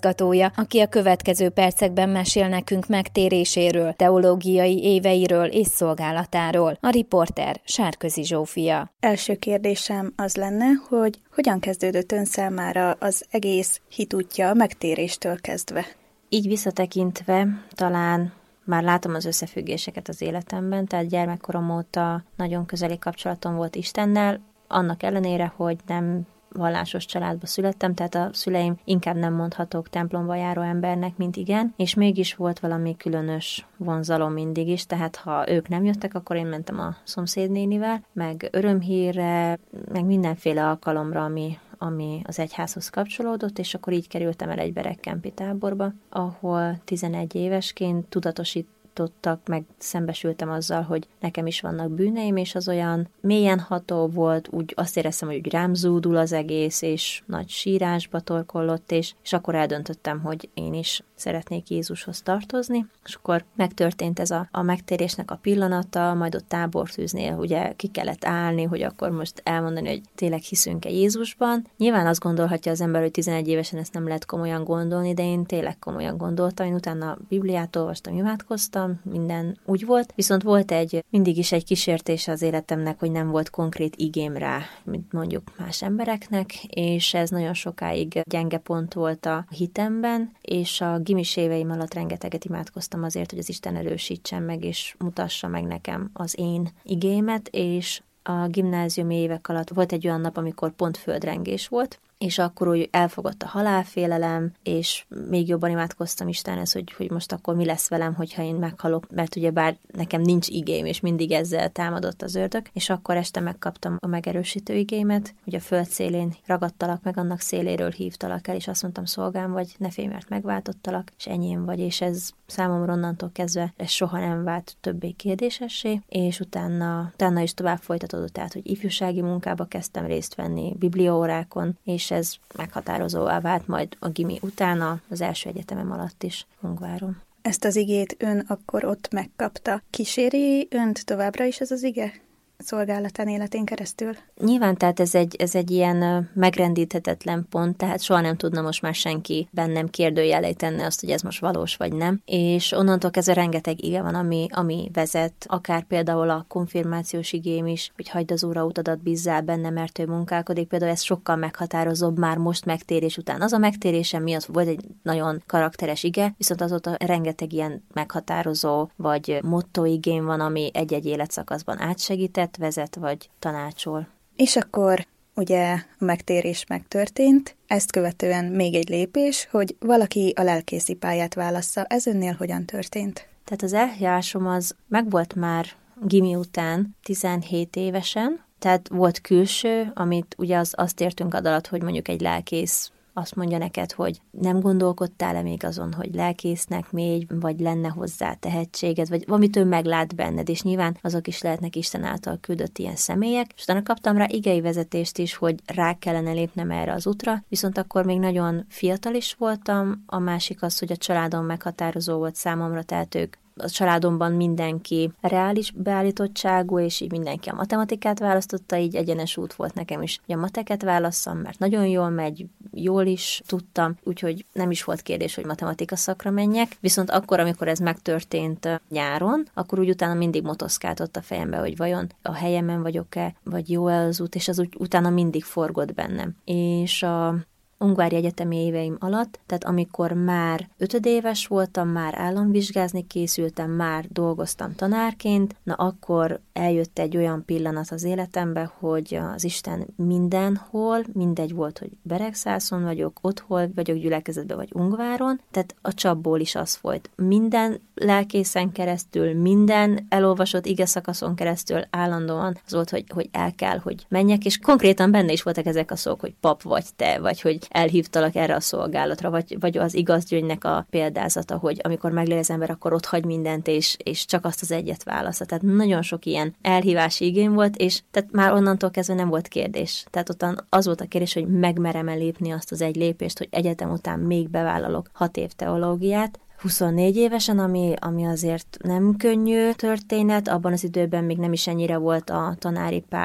igazgatója, aki a következő percekben mesél nekünk megtéréséről, teológiai éveiről és szolgálatáról. A riporter Sárközi Zsófia. Első kérdésem az lenne, hogy hogyan kezdődött ön számára az egész hitútja a megtéréstől kezdve? Így visszatekintve talán már látom az összefüggéseket az életemben, tehát gyermekkorom óta nagyon közeli kapcsolatom volt Istennel, annak ellenére, hogy nem vallásos családba születtem, tehát a szüleim inkább nem mondhatók templomba járó embernek, mint igen, és mégis volt valami különös vonzalom mindig is, tehát ha ők nem jöttek, akkor én mentem a szomszédnénivel, meg örömhírre, meg mindenféle alkalomra, ami az egyházhoz kapcsolódott, és akkor így kerültem el egy berekkempi táborba, ahol 11 évesként tudatosítottak, meg szembesültem azzal, hogy nekem is vannak bűneim, és az olyan mélyen ható volt, úgy azt éreztem, hogy úgy rám zúdul az egész, és nagy sírásba torkollott, és akkor eldöntöttem, hogy én is szeretnék Jézushoz tartozni, és akkor megtörtént ez a megtérésnek a pillanata, majd ott tábortűznél ugye ki kellett állni, hogy akkor most elmondani, hogy tényleg hiszünk-e Jézusban. Nyilván azt gondolhatja az ember, hogy 11 évesen ezt nem lehet komolyan gondolni, de én tényleg komolyan gondoltam, én utána Bibliát olvastam, imádkoztam, minden úgy volt, viszont volt mindig is egy kísértése az életemnek, hogy nem volt konkrét igém rá, mint mondjuk más embereknek, és ez nagyon sokáig gyenge pont volt a hitemben, és a gimis éveim alatt rengeteget imádkoztam azért, hogy az Isten erősítsen meg, és mutassa meg nekem az én igémet, és a gimnáziumi évek alatt volt egy olyan nap, amikor pont földrengés volt, és akkor úgy elfogott a halálfélelem, és még jobban imádkoztam Istenhez, hogy most akkor mi lesz velem, hogyha én meghalok, mert ugyebár nekem nincs igém, és mindig ezzel támadott az ördög, és akkor este megkaptam a megerősítő igémet, hogy a föld szélén ragadtalak meg, annak széléről hívtalak el, és azt mondtam, szolgám vagy, ne félj, mert megváltottalak, és enyém vagy, és ez számomra onnantól kezdve ez soha nem vált többé kérdésessé, és utána is tovább folytatódott, tehát, hogy ifjúsági munkába kezdtem részt venni, bibliaórákon, és ez meghatározóvá vált majd a gimi utána, az első egyetemem alatt is Ungváron. Ezt az igét ön akkor ott megkapta. Kíséri önt továbbra is ez az ige? Szolgálatán életén keresztül? Nyilván, tehát ez egy ilyen megrendíthetetlen pont, tehát soha nem tudna most már senki bennem kérdőjelét tenni azt, hogy ez most valós vagy nem. És onnantól kezdve rengeteg ige van, ami vezet, akár például a konfirmációs igém is, hogy hagyd az Úrra utadat, bízzál benne, mert ő munkálkodik. Például ez sokkal meghatározóbb már most megtérés után. Az a megtérésem miatt volt egy nagyon karakteres ige, viszont azóta rengeteg ilyen meghatározó vagy motto igém van, ami egy-egy életszakaszban átsegített, vezet vagy tanácsol. És akkor ugye a megtérés megtörtént, ezt követően még egy lépés, hogy valaki a lelkészi pályát válassza. Ez önnél hogyan történt? Tehát az elhívásom az megvolt már gimi után 17 évesen, tehát volt külső, amit ugye azt értünk ad alatt, hogy mondjuk egy lelkész azt mondja neked, hogy nem gondolkodtál-e még azon, hogy lelkésznek még, vagy lenne hozzá tehetséged, vagy valamit ő meglát benned, és nyilván azok is lehetnek Isten által küldött ilyen személyek, és utána kaptam rá igei vezetést is, hogy rá kellene lépnem erre az útra, viszont akkor még nagyon fiatal is voltam, a másik az, hogy a családom meghatározó volt számomra, tehát ők a családomban mindenki reális beállítottságú, és így mindenki a matematikát választotta, így egyenes út volt nekem is, hogy a mateket válasszam, mert nagyon jól megy, jól is tudtam, úgyhogy nem is volt kérdés, hogy matematika szakra menjek. Viszont akkor, amikor ez megtörtént nyáron, akkor úgy utána mindig motoszkált a fejembe, hogy vajon a helyemen vagyok-e, vagy jó az út, és az úgy utána mindig forgott bennem. És a ungvári egyetemi éveim alatt, tehát amikor már 5 éves voltam, már államvizsgázni készültem, már dolgoztam tanárként, na akkor eljött egy olyan pillanat az életembe, hogy az Isten mindenhol, mindegy volt, hogy Beregszászon vagyok, otthon vagyok, gyülekezetben vagy Ungváron, tehát a csapból is az folyt. Minden lelkészen keresztül, minden elolvasott igeszakaszon keresztül állandóan az volt, hogy el kell, hogy menjek, és konkrétan benne is voltak ezek a szók, hogy pap vagy te, vagy hogy elhívtalak erre a szolgálatra, vagy az igazgyöngynek a példázata, hogy amikor meglél az ember, akkor ott hagy mindent, és csak azt az egyet válasza. Tehát nagyon sok ilyen elhívási igény volt, és tehát már onnantól kezdve nem volt kérdés. Tehát ottan az volt a kérdés, hogy megmerem-e lépni azt az egy lépést, hogy egyetem után még bevállalok 6 év teológiát, 24 évesen, ami azért nem könnyű történet, abban az időben még nem is ennyire volt a tanári pálya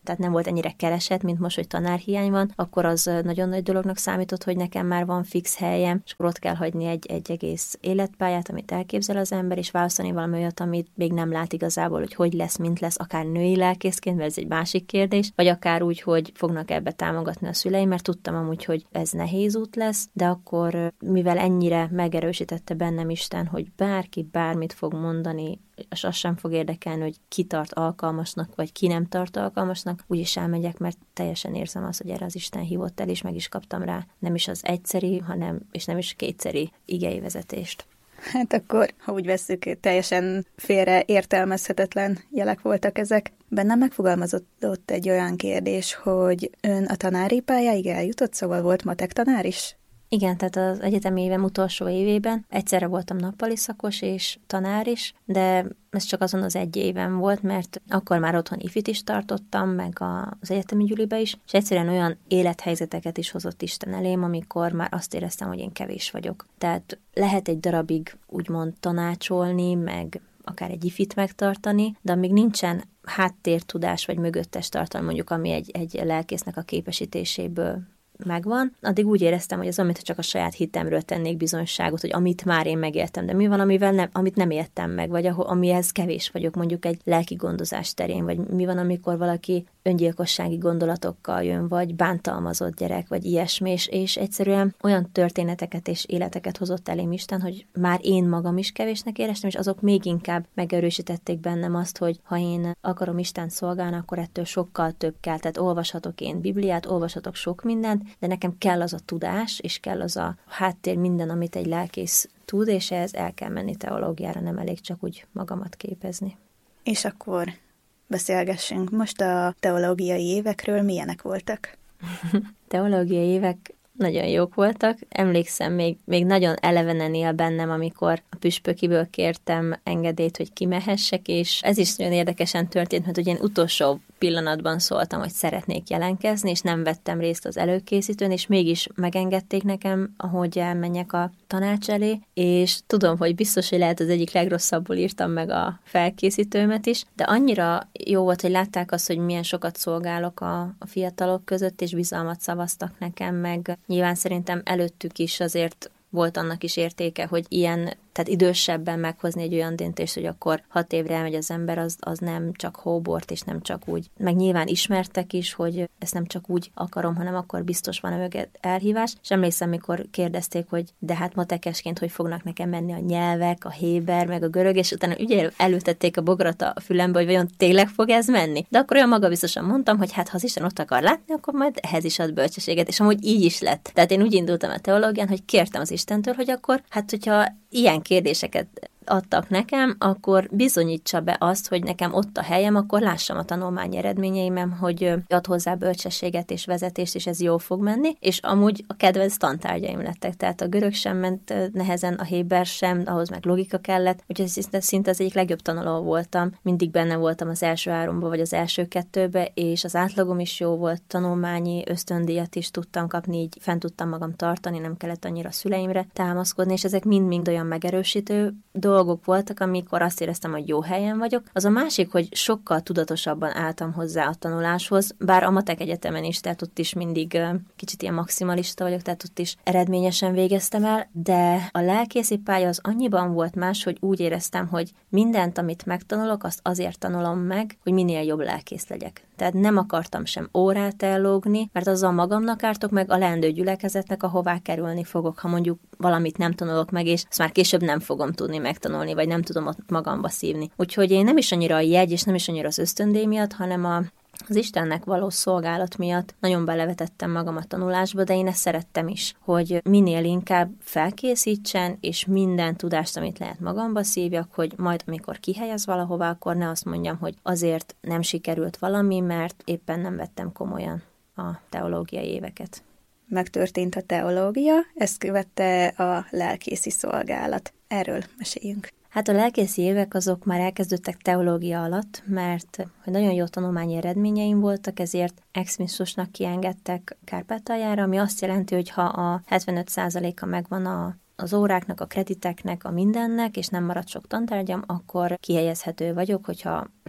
tehát nem volt ennyire keresett, mint most, hogy tanárhiány van, akkor az nagyon nagy dolognak számított, hogy nekem már van fix helyem, és akkor ott kell hagyni egy egész életpályát, amit elképzel az ember, és választani valami olyat, amit még nem lát igazából, hogy lesz, mint lesz, akár női lelkészként, mert ez egy másik kérdés, vagy akár úgy, hogy fognak ebbe támogatni a szüleim, mert tudtam amúgy, hogy ez nehéz út lesz, de akkor, mivel ennyire megerősítette bennem Isten, hogy bárki bármit fog mondani, és azt sem fog érdekelni, hogy ki tart alkalmasnak, vagy ki nem tart alkalmasnak, úgyis elmegyek, mert teljesen érzem azt, hogy erre az Isten hívott el, és meg is kaptam rá nem is az egyszeri, és nem is kétszeri igei vezetést. Hát akkor, ha úgy vesszük, teljesen félre értelmezhetetlen jelek voltak ezek. Bennem megfogalmazott egy olyan kérdés, hogy ön a tanári pályáig eljutott, szóval volt matek tanár is? Igen, tehát az egyetemi évem utolsó évében egyszerre voltam nappali szakos és tanár is, de ez csak azon az egy éven volt, mert akkor már otthon ifit is tartottam, meg az egyetemi gyülibe is, és egyszerűen olyan élethelyzeteket is hozott Isten elém, amikor már azt éreztem, hogy én kevés vagyok. Tehát lehet egy darabig úgymond tanácsolni, meg akár egy ifit megtartani, de amíg nincsen háttértudás vagy mögöttes tartalom, mondjuk ami egy lelkésznek a képesítéséből megvan, addig úgy éreztem, hogy az, amit csak a saját hitemről tennék bizonyságot, hogy amit már én megéltem, de mi van, amit nem éltem meg, vagy amihez kevés vagyok, mondjuk egy lelki gondozás terén, vagy mi van, amikor valaki öngyilkossági gondolatokkal jön, vagy bántalmazott gyerek, vagy ilyesmi, és egyszerűen olyan történeteket és életeket hozott elém Isten, hogy már én magam is kevésnek éreztem, és azok még inkább megerősítették bennem azt, hogy ha én akarom Isten szolgálni, akkor ettől sokkal több kell. Tehát olvashatok én Bibliát, olvashatok sok mindent, de nekem kell az a tudás, és kell az a háttér, minden, amit egy lelkész tud, és ehhez el kell menni teológiára, nem elég csak úgy magamat képezni. És akkor beszélgessünk most a teológiai évekről, milyenek voltak? Teológiai évek nagyon jók voltak. Emlékszem, még nagyon elevenen él bennem, amikor a püspökiből kértem engedélyt, hogy kimehessek, és ez is nagyon érdekesen történt, mert ugye én utolsó pillanatban szóltam, hogy szeretnék jelentkezni, és nem vettem részt az előkészítőn, és mégis megengedték nekem, ahogy elmenjek a tanács elé, és tudom, hogy biztos, hogy lehet az egyik legrosszabbul írtam meg a felkészítőmet is, de annyira jó volt, hogy látták azt, hogy milyen sokat szolgálok a fiatalok között, és bizalmat szavaztak nekem, meg nyilván szerintem előttük is azért volt annak is értéke, hogy ilyen, tehát idősebben meghozni egy olyan döntést, hogy akkor 6 évre elmegy az ember, az nem csak hóbort, és nem csak úgy. Meg nyilván ismertek is, hogy ezt nem csak úgy akarom, hanem akkor biztos van a mögött elhívás. És emlékszem, mikor kérdezték, hogy de hát matekesként hogy fognak nekem menni a nyelvek, a héber, meg a görög, és utána ugye előtették a bogarat a fülembe, hogy vajon tényleg fog ez menni. De akkor olyan magabiztosan mondtam, hogy hát ha az Isten ott akar látni, akkor majd ehhez is ad bölcsességet, és amúgy így is lett. Tehát én úgy indultam a teológián, hogy kértem az Istentől, hogy akkor, hát hogyha ilyen kérdéseket adtak nekem, akkor bizonyítsa be azt, hogy nekem ott a helyem, akkor lássam a tanulmány eredményeimem, hogy ad hozzá bölcsességet és vezetést, és ez jól fog menni, és amúgy a kedvenc tantárgyaim lettek, tehát a görög sem ment nehezen, a héber sem, ahhoz meg logika kellett, úgyhogy szinte az egyik legjobb tanuló voltam, mindig benne voltam az első 3-ba, vagy az első 2-be, és az átlagom is jó volt, tanulmányi ösztöndíjat is tudtam kapni, így fent tudtam magam tartani, nem kellett annyira a szüleimre támaszkodni, és ezek mind-mind olyan megerősítő dolgok voltak, amikor azt éreztem, hogy jó helyen vagyok. Az a másik, hogy sokkal tudatosabban álltam hozzá a tanuláshoz, bár a matek egyetemen is, tehát ott is mindig kicsit ilyen maximalista vagyok, tehát ott is eredményesen végeztem el, de a lelkészi pálya az annyiban volt más, hogy úgy éreztem, hogy mindent, amit megtanulok, azt azért tanulom meg, hogy minél jobb lelkész legyek. Tehát nem akartam sem órát ellógni, mert azzal magamnak ártok, meg a leendő gyülekezetnek, ahová kerülni fogok, ha mondjuk valamit nem tanulok meg, és azt már később nem fogom tudni megtanulni, vagy nem tudom ott magamba szívni. Úgyhogy én nem is annyira a jegy, és nem is annyira az ösztöndíj miatt, hanem az Istennek való szolgálat miatt nagyon belevetettem magam a tanulásba, de én ezt szerettem is, hogy minél inkább felkészítsen, és minden tudást, amit lehet magamba szívjak, hogy majd amikor kihelyez valahová, akkor ne azt mondjam, hogy azért nem sikerült valami, mert éppen nem vettem komolyan a teológiai éveket. Megtörtént a teológia, ezt követte a lelkészi szolgálat. Erről meséljünk. Hát a lelkészi évek azok már elkezdődtek teológia alatt, mert hogy nagyon jó tanulmányi eredményeim voltak, ezért ex-misstusnak kiengedtek Kárpátaljára, ami azt jelenti, hogy ha a 75%-a megvan az óráknak, a krediteknek, a mindennek, és nem marad sok tantárgyam, akkor kihelyezhető vagyok, hogyha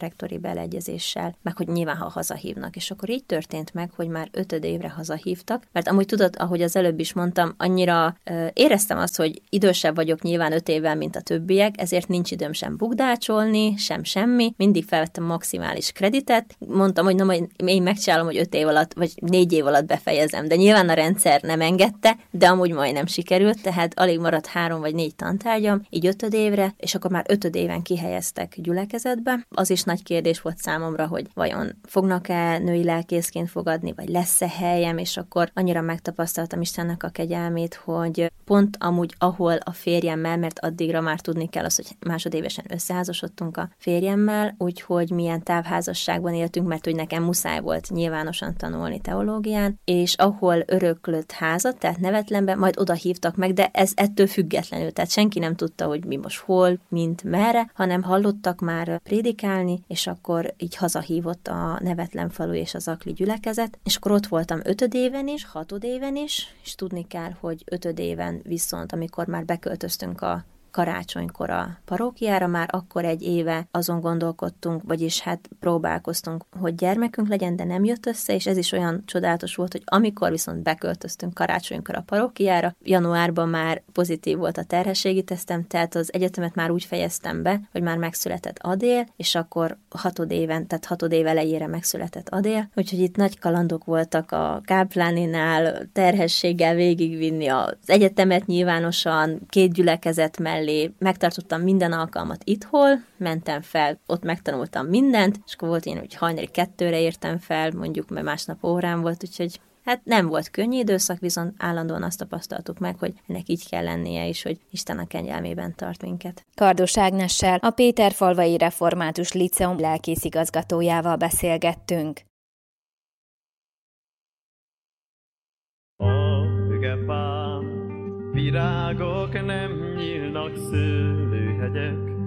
rektori beleegyezéssel, meg hogy nyilván, ha hazahívnak. És akkor így történt meg, hogy már 5. évre hazahívtak, mert amúgy tudod, ahogy az előbb is mondtam, annyira éreztem azt, hogy idősebb vagyok nyilván 5 évvel, mint a többiek, ezért nincs időm sem bukdácsolni, sem semmi, mindig felvettem maximális kreditet, mondtam, hogy majd én megcsinálom, hogy 5 év alatt, vagy 4 év alatt befejezem, de nyilván a rendszer nem engedte, de amúgy majdnem sikerült, tehát alig maradt 3 vagy 4 tantárgyam, így 5. évre, és akkor már 5. éven kihelyeztek gyülekezetbe. Az is nagy kérdés volt számomra, hogy vajon fognak-e női lelkészként fogadni, vagy lesz-e helyem, és akkor annyira megtapasztaltam Istennek a kegyelmét, hogy pont amúgy, ahol a férjemmel, mert addigra már tudni kell az, hogy másodévesen összeházasodtunk a férjemmel, úgyhogy milyen távházasságban éltünk, mert hogy nekem muszáj volt nyilvánosan tanulni teológián, és ahol öröklött házat, tehát nevetlenben, majd oda hívtak meg, de ez ettől függetlenül, tehát senki nem tudta, hogy mi most hol, mint merre, hanem hallottak már prédikálni, és akkor így hazahívott a Nevetlen falu és az Akli gyülekezet, és akkor ott voltam 5. éven is, 6. éven is, és tudni kell, hogy 5. éven viszont, amikor már beköltöztünk a karácsonykor a parókiára, már akkor 1 éve azon gondolkodtunk, vagyis hát próbálkoztunk, hogy gyermekünk legyen, de nem jött össze, és ez is olyan csodálatos volt, hogy amikor viszont beköltöztünk karácsonykor a parókiára, januárban már pozitív volt a terhességi tesztem, tehát az egyetemet már úgy fejeztem be, hogy már megszületett Adél, és akkor 6. éven, tehát 6. év elejére megszületett Adél, úgyhogy itt nagy kalandok voltak a Kápláninál, terhességgel végigvinni az egyetemet nyilvánosan, 2 gyülekezet mellé, megtartottam minden alkalmat itthon, mentem fel, ott megtanultam mindent, és akkor volt én, hogy hajnali 2-re értem fel, mondjuk, mert másnap órán volt, úgyhogy hát nem volt könnyű időszak, viszont állandóan azt tapasztaltuk meg, hogy ennek így kell lennie is, hogy Isten a kegyelmében tart minket. Kardos Ágnessel, a Péterfalvai Református Líceum lelkészigazgatójával beszélgettünk. Virágok nem nyílnak szőlőhegyek,